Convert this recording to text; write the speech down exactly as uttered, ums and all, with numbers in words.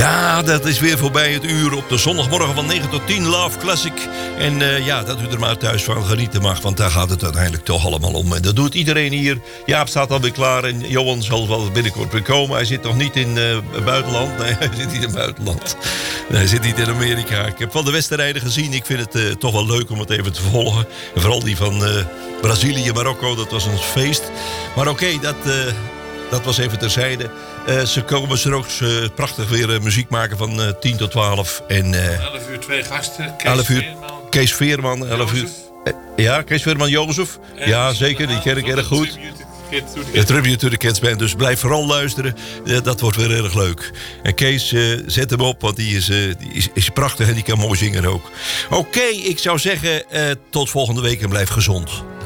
Ja, dat is weer voorbij het uur op de zondagmorgen van negen tot tien, Love Classic. En uh, ja, dat u er maar thuis van genieten mag, want daar gaat het uiteindelijk toch allemaal om. En dat doet iedereen hier. Jaap staat alweer klaar en Johan zal wel binnenkort weer komen. Hij zit nog niet in uh, het buitenland. Nee, hij zit niet in het buitenland. Nee, hij zit niet in Amerika. Ik heb van de wedstrijden gezien. Ik vind het uh, toch wel leuk om het even te volgen. En vooral die van uh, Brazilië, Marokko, dat was een feest. Maar oké, okay, dat... Uh, Dat was even terzijde. Uh, ze komen straks uh, prachtig weer uh, muziek maken van uh, tien tot twaalf. En, uh, elf uur twee gasten. Kees elf uur, Veerman. Kees Veerman. elf uur. Uh, ja, Kees Veerman, Jozef. En ja, zeker. Die ken ik erg goed. De Tribute to the Cats Band. Dus blijf vooral luisteren. Uh, dat wordt weer erg leuk. En Kees, uh, zet hem op, want die is, uh, die is, is prachtig en die kan mooi zingen ook. Oké, okay, ik zou zeggen, uh, tot volgende week en blijf gezond.